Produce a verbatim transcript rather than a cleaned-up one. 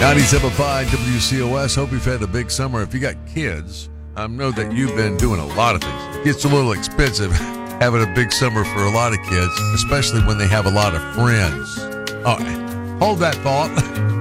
ninety-seven point five W C O S. Hope you've had a big summer. If you got kids, I know that you've been doing a lot of things. It gets a little expensive having a big summer for a lot of kids, especially when they have a lot of friends. Oh, hold that thought.